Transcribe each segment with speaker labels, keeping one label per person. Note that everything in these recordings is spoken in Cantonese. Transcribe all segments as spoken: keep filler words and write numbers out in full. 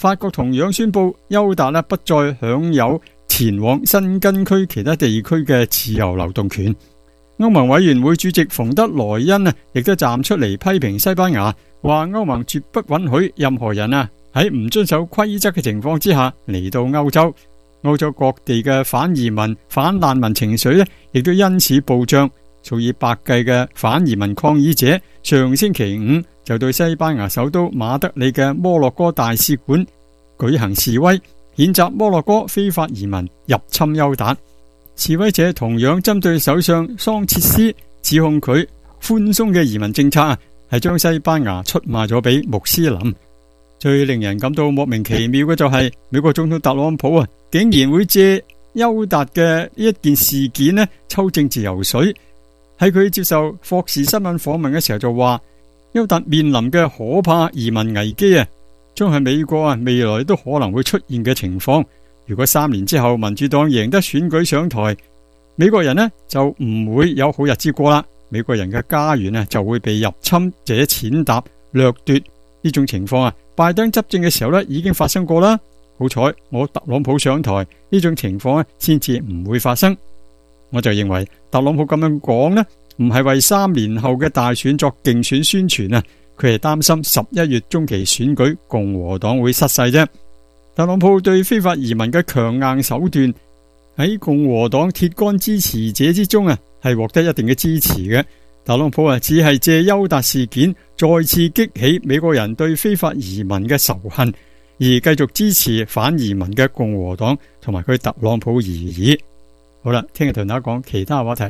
Speaker 1: 法國同樣宣布邱達呢不再享有前往申根區其他地區嘅自由流動權。歐盟委員會主席馮德萊恩啊，亦都站出嚟批評西班牙，話歐盟絕不允許任何人啊喺唔遵守規則嘅情況之下嚟到歐洲。歐洲各地嘅反移民、反難民情緒呢，亦都因此暴漲。數以百計嘅反移民抗議者上星期五就對西班牙首都馬德里嘅摩洛哥大使館舉行示威，譴責摩洛哥非法移民入侵邱達。示威者同樣針對首相桑切斯，指控佢寬鬆嘅移民政策啊，係將西班牙出賣咗俾穆斯林。最令人感到莫名其妙嘅就係美國總統特朗普啊，竟然會借邱達嘅呢一件事件呢抽政治油水。喺佢接受霍士新聞訪問嘅時候就話，邱達面臨嘅可怕移民危機啊，將係美國啊未來都可能會出現嘅情況。如果三年之後民主黨贏得選舉上台，美國人呢就唔會有好日子過啦。美國人嘅家園呢就會被入侵者踐踏掠奪。呢種情況啊，拜登執政嘅時候呢已經發生過啦。好彩我特朗普上台，呢種情況呢先至唔會發生。我就認為特朗普咁樣講呢，唔係為三年後嘅大選作競選宣傳啊，佢係擔心十一月中期選舉共和黨會失勢啫。特朗普對非法移民嘅強硬手段喺共和黨鐵桿支持者之中啊，係獲得一定嘅支持嘅。特朗普啊，只係借邱達事件再次激起美國人對非法移民嘅仇恨，而繼續支持反移民嘅共和黨同埋佢特朗普而已。好啦，聽日同大家講其他話題。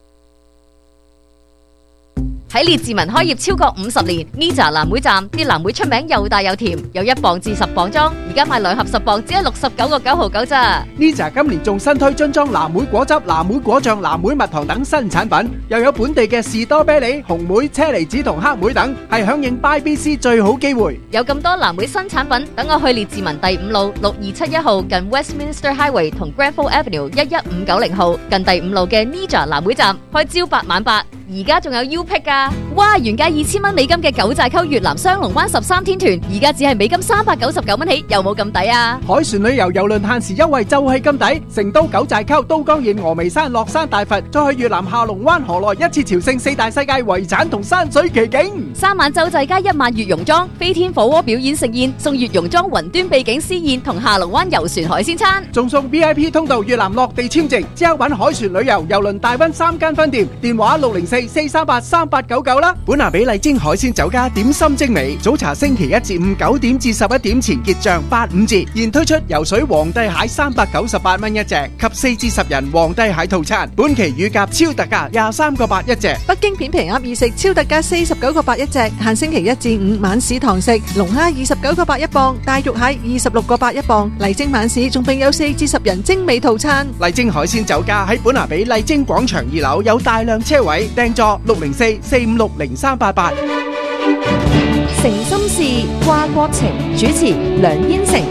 Speaker 2: 喺列治文開業超過五十年 ，Nija 藍莓站啲藍莓出名又大又甜，有一磅至十磅裝，而家賣兩盒十磅只係六十九個九毫九咋。
Speaker 3: Nija 今年仲新推樽裝藍莓果汁、藍莓果醬、藍莓蜜糖等新產品，又有本地嘅士多啤梨、紅莓、車厘子同黑莓等，係響應 Buy B C 最好機會。
Speaker 2: 有咁多藍莓新產品，等我去列治文第五路六二七一號近 Westminster Highway 同 Granville Avenue 一一五九零號近第五路嘅 Nija 藍莓站，開朝八晚八。而家仲有 U Pick 噶，哇！原價二千蚊美金嘅九寨溝越南雙龍灣十三天團，而家只係美金三百九十九蚊起，有冇咁抵啊？
Speaker 3: 海船旅遊郵輪限時優惠就係咁抵，成都九寨溝、都江堰、峨眉山、樂山大佛，再去越南下龍灣河內一次朝聖四大世界遺產同山水奇景。
Speaker 2: 三晚洲際街，一晚月榕莊，飛天火鍋表演盛宴，送月榕莊雲端秘境私宴同下龍灣遊船海鮮餐，
Speaker 3: 仲送 V I P 通道越南落地簽證，即刻搵海船旅遊郵輪大溫三間分店，電話六零四四三八三八九九啦。本拿比麗晶海鮮酒家點心精美，早茶星期一至五九點至十一點前結賬八五折，現推出游水皇帝蟹三百九十八蚊一隻及四至十人皇帝蟹套餐，本期乳鴿超特價廿三個八一隻。
Speaker 4: 北京片皮鴨意食超特價四十九個八一隻，限星期一至五晚市堂食，龍蝦二十九個八一磅，大肉蟹二十六個八一磅，麗晶晚市仲並有四至十人精美套餐。
Speaker 3: 麗晶海鮮酒家喺本拿比麗晶廣場二樓有大量車位，訂座六零四四五六零三八八。
Speaker 5: 誠心事掛國情，主持梁燕成。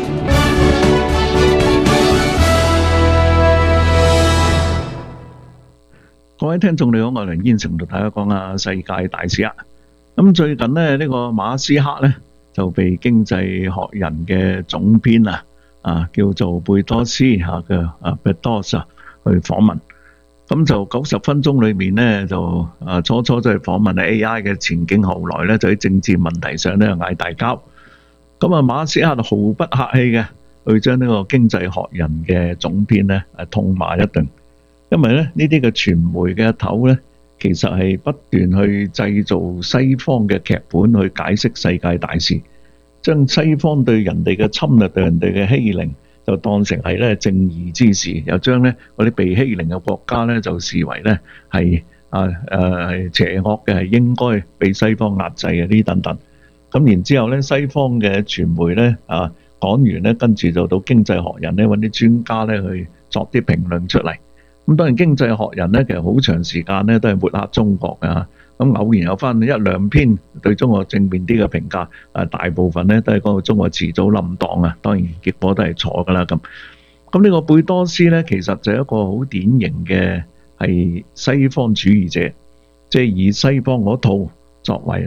Speaker 6: 各位聽眾你好，我係梁燕成，同大家講下世界大事啊。咁最近呢，呢個馬斯克呢就被經濟學人嘅總編啊啊叫做貝多斯吓嘅啊貝多斯去訪問。咁就九十分鐘裏面呢，就啊初初就係訪問 A I 嘅前景，後來呢就喺政治問題上呢嗌大交。咁啊馬斯克毫不客氣嘅去將呢個經濟學人嘅總編呢誒痛罵一頓，因為咧呢啲嘅傳媒嘅頭呢，其實係不斷去製造西方嘅劇本去解釋世界大事，將西方對人哋嘅侵略、對人哋嘅欺凌就當成係咧正義之事，又將咧嗰啲被欺凌嘅國家咧就視為咧係啊誒係邪惡嘅，係應該被西方壓制嘅呢等等。咁然之後咧，西方嘅傳媒咧啊講完咧，跟住就到經濟學人咧揾啲專家咧去作啲評論出嚟。咁當然經濟學人咧其實好長時間咧都係抹黑中國㗎。咁偶然有翻一兩篇對中國正面啲嘅評價，啊大部分咧都係講到中國遲早冧檔啊，當然結果都係錯噶啦咁。咁呢個貝多斯咧，其實就係一個好典型嘅係西方主義者，即係以西方嗰套作為咧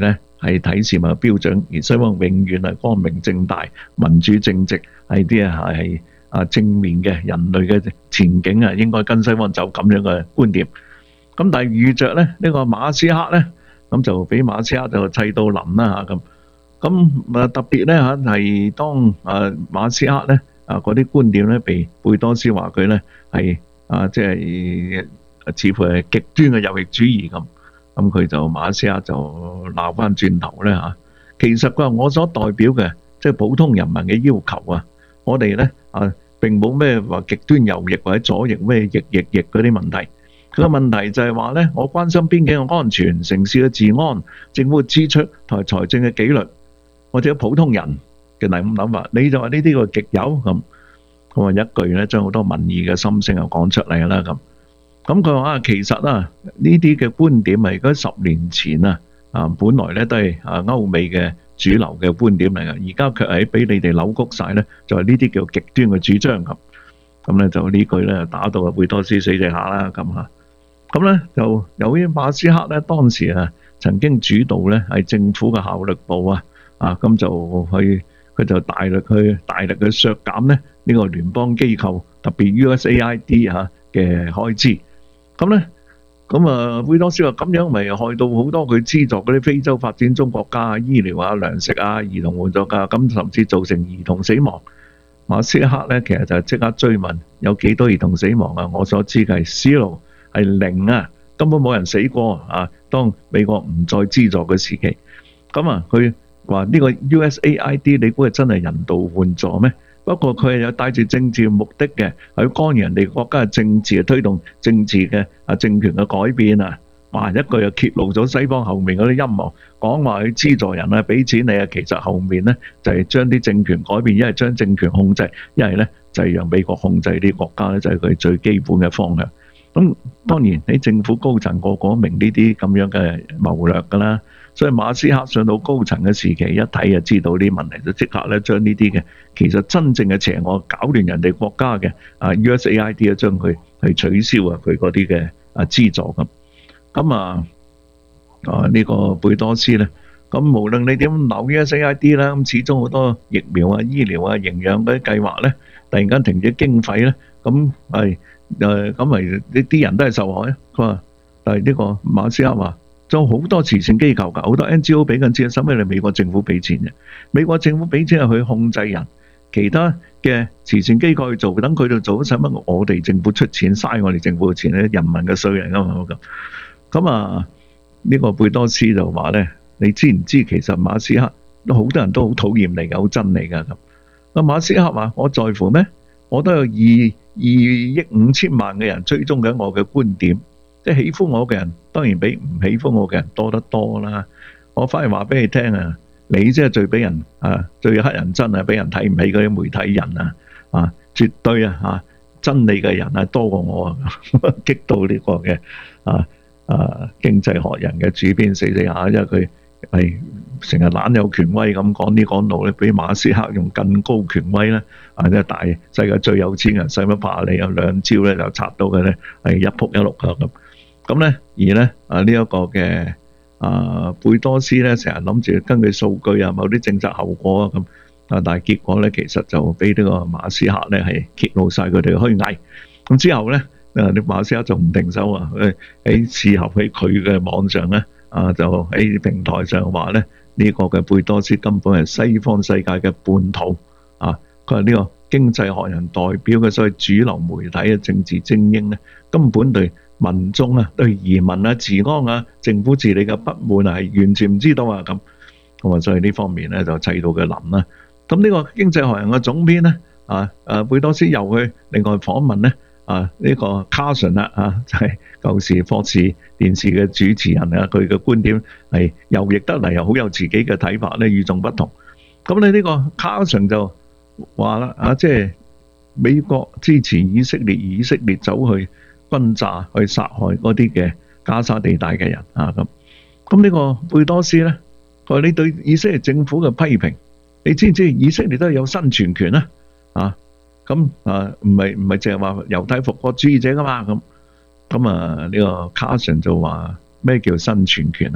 Speaker 6: 係睇事物嘅標準，而西方永遠係光明正大、民主正直，係啲啊係啊正面嘅人類嘅前景啊，應該跟西方走咁樣嘅觀點。咁但係遇着咧呢個馬斯克咧，咁就俾馬斯克就砌到冧啦嚇咁。咁啊特別咧嚇係當啊馬斯克咧啊嗰啲觀點咧被貝多斯話佢咧係啊即係似乎係極端嘅右翼主義咁。咁佢就馬斯克就鬧翻轉頭咧嚇，其實佢話我所代表嘅即係普通人民嘅要求啊，我哋咧啊並冇咩話極端右翼或者左翼咩翼翼翼嗰啲問題。佢個問題就係話咧，我關心邊境嘅安全、城市嘅治安、政府嘅支出同埋財政嘅紀律，或者普通人嘅諗諗法，你就話呢啲個極右咁，咁啊一句咧將好多民意嘅心聲又講出嚟啦咁。咁佢話啊，其實啊，呢啲嘅觀點係嗰十年前啊，啊，本來咧都係啊歐美嘅主流嘅觀點嚟嘅，而家卻係俾你哋扭曲晒咧，就係呢啲叫極端嘅主張咁。咁咧就呢句咧打到啊貝多斯死隻下啦咁嚇。咁咧就由於馬斯克咧當時啊曾經主導咧係政府嘅效率部啊，啊咁就去佢就大力去大力去削減咧呢個聯邦機構特別 U S A I D 嚇嘅開支。咁咧，咁啊，貝多斯話咁樣咪害到好多佢資助嗰啲非洲發展中國家啊，醫療啊、糧食啊、兒童援助啊，咁甚至造成兒童死亡。馬斯克咧，其實就即刻追問有幾多兒童死亡啊？我所知嘅係 zero 係零啊，根本冇人死過啊。當美國唔再資助嘅時期，咁啊，佢話呢個 U S A I D 你估係真係人道援助咩？不過佢係有帶住政治目的嘅，係干預人哋國家嘅政治，推動政治嘅啊政權嘅改變啊！哇！一句又揭露咗西方後面嗰啲陰謀，講話去資助人啊，俾錢你啊，其實後面咧就係將啲政權改變，一係將政權控制，一係咧就係讓美國控制啲國家咧，就係佢最基本嘅方向。咁當然喺政府高層個個都明呢啲咁樣嘅謀略㗎啦。所以馬斯克上到高層嘅時期，一睇就知道啲問題，就即刻咧將呢啲嘅其實真正嘅邪惡搞亂人哋國家嘅啊 U S A I D 啊，將佢去取消啊佢嗰啲嘅啊資助咁。咁啊啊呢個貝多斯咧，咁無論你點扭 U S A I D 啦，咁始終好多疫苗啊、醫療啊、營養嗰啲計劃咧，突然間停止經費咧，咁係誒咁咪呢啲人都係受害啊。佢話，但係呢個馬斯克話。仲好多慈善機構㗎，好多 N G O 俾緊錢，使咩你美國政府俾錢嘅？美國政府俾錢係去控制人，其他嘅慈善機構去做，等佢哋做，使乜我哋政府出錢嘥我哋政府嘅錢咧？人民嘅稅嚟㗎嘛咁。咁啊，呢個貝多斯就話咧，你知唔知其實馬斯克都好多人都好討厭你㗎，好憎你㗎咁。咁馬斯克話：我在乎咩？我都有二二億五千萬嘅人追蹤緊我嘅觀點。即係喜歡我嘅人，當然比唔喜歡我嘅人多得多啦。我反而話俾你聽啊，你即係最俾人啊，最乞人憎啊，俾人睇唔起嗰啲媒體人啊，啊，絕對啊嚇真理嘅人係多過我啊，激到呢個嘅啊啊經濟學人嘅主編死死下，因為佢係成日懶有權威咁講呢講路咧，比馬斯克用更高權威咧，啊即係大世界最有錢人，使乜怕你有兩招咧就拆到佢咧係一仆一碌啊咁。咁咧，而咧啊呢一個嘅啊貝多斯咧，成日諗住根據數據啊，某啲政策後果啊咁，啊但係結果咧，其實就俾呢個馬斯克咧係揭露晒佢哋嘅虛偽。咁之後咧，啊啲馬斯克就唔停手啊，喺喺事後喺佢嘅網上咧啊，就喺平台上話咧呢個嘅貝多斯根本係西方世界嘅叛徒啊！佢話呢個經濟學人代表嘅所謂主流媒體嘅政治精英咧，根本對民眾啊，對移民啊、治安啊、政府治理嘅不滿啊，係完全唔知道啊咁。咁啊，所以呢方面咧就砌到佢冧啦。咁呢個經濟學人嘅總編咧啊，誒貝多斯又去另外訪問咧啊呢個 Carson 啦啊，就係舊時霍士電視嘅主持人啊，佢嘅觀點係右翼得嚟，又好有自己嘅睇法咧，與眾不同。咁你呢個 Carson 就話啦啊，即係美國支持以色列，以色列走去轟炸去殺害嗰啲嘅加沙地帶嘅人啊咁，咁呢個貝多斯咧，佢話你對以色列政府嘅批評，你知唔知以色列都係有生存權啊？啊，咁啊唔係唔係淨係話猶太復國主義者噶嘛咁，咁啊呢個 Carson 就話咩叫生存權啊？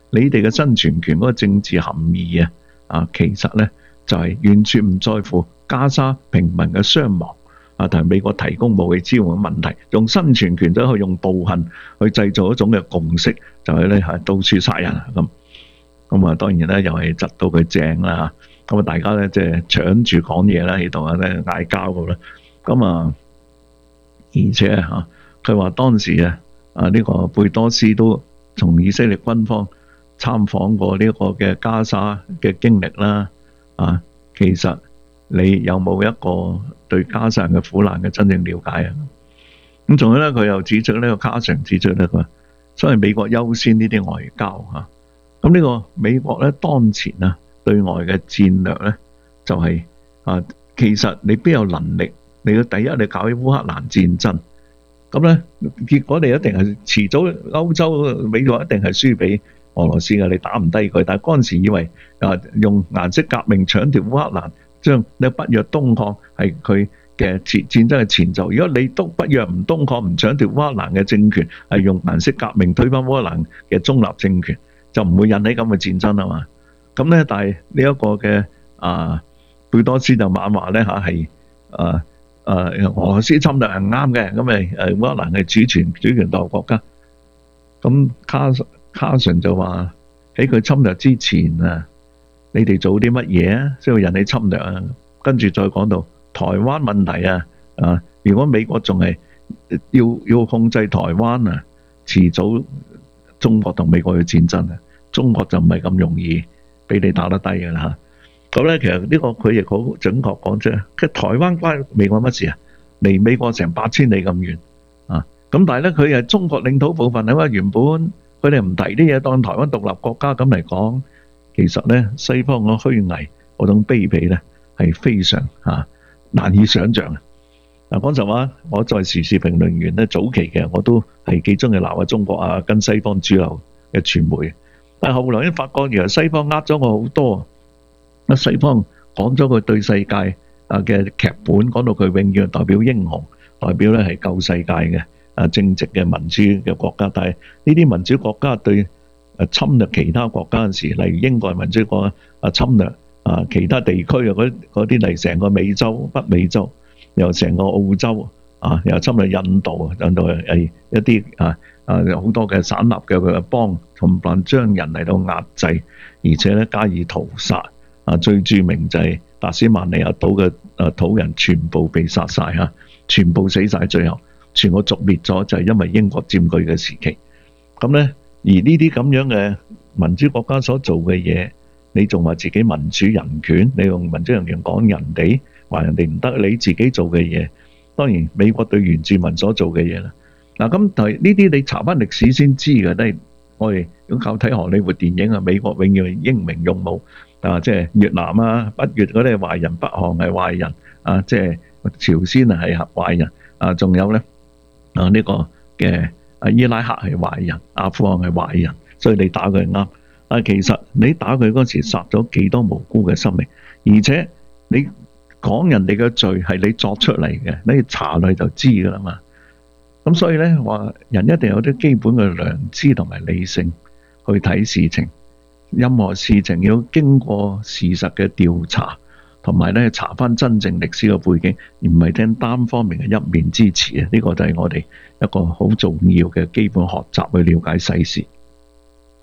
Speaker 6: 你哋嘅生存權嗰個政治含義啊，啊，其實咧就係完全唔在乎加沙平民嘅傷亡啊，同埋美國提供武器支援嘅問題，用生存權就去用暴行去製造一種嘅共識，就係咧係到處殺人咁。咁啊，當然咧又係窒到佢正啦。咁啊，大家咧即係搶住講嘢啦，喺度啊咧嗌交噶啦。咁啊，而且嚇佢話當時啊啊呢個貝多斯都從以色列軍方參訪過呢個嘅加沙嘅經歷啦。啊，其實你有冇一個對加沙人嘅苦難嘅真正了解啊？咁仲有咧，佢又指出呢個卡常指出咧，佢話所謂美國優先呢啲外交嚇。咁呢個美國咧當前啊對外嘅戰略咧就係、是、啊，其實你邊有能力？你要第一你搞起烏克蘭戰爭，咁咧結果你一定係遲早歐洲美國一定係輸俾俄羅斯嘅，你打唔低佢。但係嗰陣時以為啊用顏色革命搶條烏克蘭，將你北約東擴係佢嘅戰戰爭嘅前奏。如果你都北約唔東擴唔搶條烏克蘭嘅政權，係用顏色革命推翻烏克蘭嘅中立政權，就唔會引起咁嘅戰爭啊嘛。咁咧，但係呢一個嘅啊貝多斯就猛話咧嚇係啊啊俄羅斯侵略係唔啱嘅，咁咪誒烏克蘭係主權主權獨立國家。咁卡卡神就話喺佢侵略之前啊，你哋做啲乜嘢啊，先會引起侵略啊？跟住再講到台灣問題啊啊，如果美國仲係要要控制台灣啊，遲早中國同美國嘅戰爭啊，中國就唔係咁容易俾你打得低嘅啦。咁咧，其實呢個佢亦好準確講出，其實台灣關美國乜事啊？離美國成八千里咁遠啊！咁但係咧，佢係中國領土部分啊嘛。原本佢哋唔提啲嘢，當台灣獨立國家咁嚟講，其實咧西方嘅虛偽嗰種卑鄙咧係非常啊難以想像啊！嗱，講實話，我作為時事評論員咧，早期嘅我都係幾中意鬧下中國啊，跟西方主流嘅傳媒。但係後來已經發覺，原來西方呃咗我好多。啊，西方講咗佢對世界啊嘅劇本，講到佢永遠代表英雄，代表咧係救世界嘅啊正直嘅民主嘅國家。但係呢啲民主國家對誒侵略其他國家嗰時，例如英國民主國家啊侵略啊其他地區啊嗰嗰啲嚟成個美洲、北美洲，又成個澳洲啊，又侵略印度，印度係一啲啊啊好多嘅散立嘅佢嘅邦，同埋將人嚟到壓制，而且咧加以屠殺。啊，最著名就係達斯曼尼亞島嘅啊土人全部被殺晒嚇，全部死晒，最後全個族滅咗，就係因為英國佔據嘅時期。咁咧，而呢啲咁樣嘅民主國家所做嘅嘢，你仲話自己民主人權？你用民主人權講人哋，話人哋唔得，你自己做嘅嘢，當然美國對原住民所做嘅嘢啦。嗱，咁但係呢啲你查翻歷史先知嘅，都係我哋要靠睇荷里活電影啊。美國永遠係英明勇武。啊，即係越南啊、北越嗰啲係壞人，北韓係壞人，啊，即係朝鮮啊係壞人，啊，仲有咧啊呢個嘅啊伊拉克係壞人，阿富汗係壞人，所以你打佢係啱。但係其實你打佢嗰時殺咗幾多無辜嘅生命，而且你講人哋嘅罪係你作出嚟嘅，你查落就知㗎啦嘛。咁所以咧話人一定有啲基本嘅良知同埋理性去睇事情。任何事情要經過事實嘅調查，同埋咧查翻真正歷史嘅背景，而唔係聽單方面嘅一面之詞啊！呢個就係我哋一個好重要嘅基本學習去了解世事。